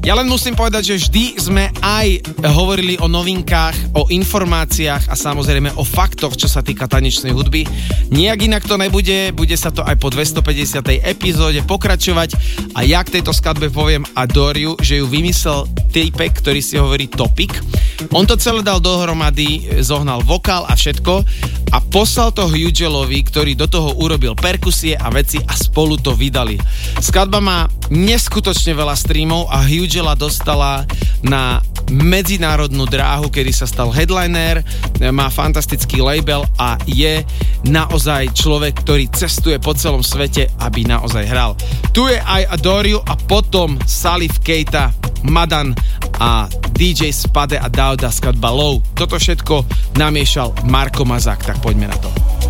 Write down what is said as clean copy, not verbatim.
Ja len musím povedať, že vždy sme aj hovorili o novinkách, o informáciách a samozrejme o faktoch, čo sa týka tanečnej hudby. Nijak inak to nebude, bude sa to aj po 250. epizóde pokračovať a ja k tejto skladbe poviem Adore You, že ju vymyslel týpek, ktorý si hovorí Topik. On to celé dal dohromady, zohnal vokál a všetko a poslal to Hugelovi, ktorý do toho urobil perkusie a veci a spolu to vydali. Skladba má neskutočne veľa streamov a Hugela dostala na medzinárodnú dráhu, kedy sa stal headliner, má fantastický label a je naozaj človek, ktorý cestuje po celom svete, aby naozaj hral. Tu je aj Adore You a potom Salif Keita, Madan a DJ Spade a Dauda skladba Low. Toto všetko namiešal Marko Mazák, tak poďme na to.